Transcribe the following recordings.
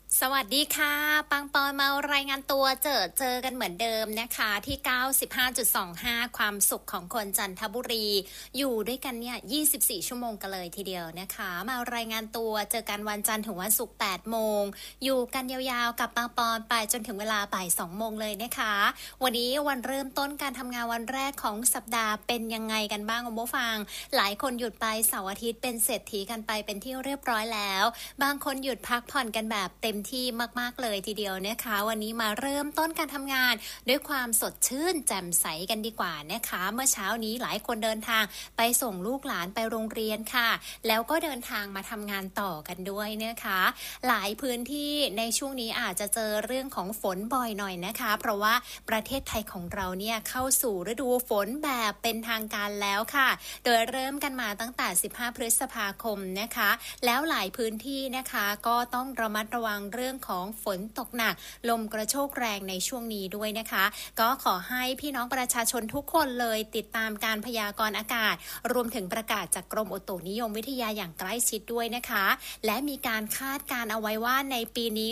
สวัสดีค่ะปังปอนมารายงานตัวเจอกันเหมือนเดิมนะคะที่ 95.25 ความสุขของคนจันทบุรีอยู่ด้วยกันเนี่ย 24 ชั่วโมงกันเลยทีเดียวนะคะมารายงานตัวเจอกันวันจันทร์ถึงวันศุกร์ 8 โมงอยู่กันยาวๆกับปังปอนไปจนถึงเวลาบ่าย 2 โมงเลยนะคะวันนี้วันเริ่มต้นการทำงานวันแรกของสัปดาห์เป็นยังไงกันบ้างคุณผู้ฟังหลายคนหยุดไปเสาร์อาทิตย์เป็นเศรษฐีกันไปเป็นที่เรียบร้อยแล้วบางคนหยุดพักผ่อนกันแบบเต็มที่มากๆเลยทีเดียวนะคะวันนี้มาเริ่มต้นการทำงานด้วยความสดชื่นแจ่มใสกันดีกว่านะคะเมื่อเช้านี้หลายคนเดินทางไปส่งลูกหลานไปโรงเรียนค่ะแล้วก็เดินทางมาทำงานต่อกันด้วยนะคะหลายพื้นที่ในช่วงนี้อาจจะเจอเรื่องของฝนบ่อยหน่อยนะคะเพราะว่าประเทศไทยของเราเนี่ยเข้าสู่ฤดูฝนแบบเป็นทางการแล้วค่ะโดยเริ่มกันมาตั้งแต่15พฤษภาคมนะคะแล้วหลายพื้นที่นะคะก็ต้องระมัดระวังเรื่องของฝนตกหนักลมกระโชกแรงในช่วงนี้ด้วยนะคะก็ขอให้พี่น้องประชาชนทุกคนเลยติดตามการพยากรณ์อากาศรวมถึงประกาศจากกรมอุตุนิยมวิทยาอย่างใกล้ชิดด้วยนะคะและมีการคาดการเอาไว้ว่าในปีนี้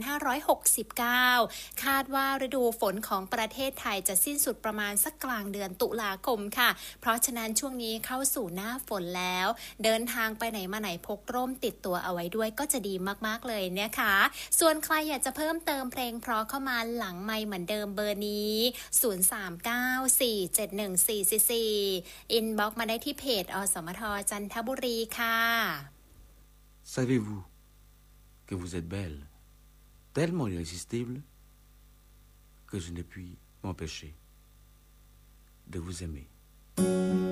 2569 คาดว่าฤดูฝนของประเทศไทยจะสิ้นสุดประมาณสักกลางเดือนตุลาคมค่ะเพราะฉะนั้นช่วงนี้เข้าสู่หน้าฝนแล้วเดินทางไปไหนมาไหนพกร่มติดตัวเอาไว้ด้วยก็จะดีมากๆเลยนะคะส่วนใครอยากจะเพิ่มเติมเพลงเพราะเข้ามาหลังไมค์เหมือนเดิมเบอร์นี้0394714444อินบ็อกซ์มาได้ที่เพจอสมทจันทบุรีค่ะ Savez-vous que vous êtes belle, tellement irrésistible, que je ne puis m'empêcher de vous aimer.